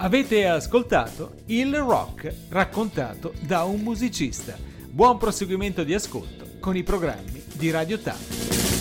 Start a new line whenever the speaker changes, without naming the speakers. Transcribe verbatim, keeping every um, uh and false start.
Avete ascoltato il rock raccontato da un musicista. Buon proseguimento di ascolto con i programmi di Radio Tausia.